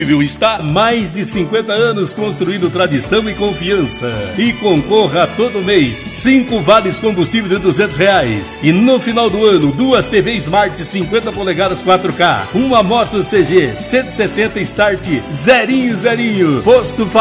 Está há mais de 50 anos construindo tradição e confiança. E concorra todo mês 5 vales combustível de R$200. E no final do ano, 2 TV Smart 50 polegadas 4K, uma moto CG 160 Start 000. Posto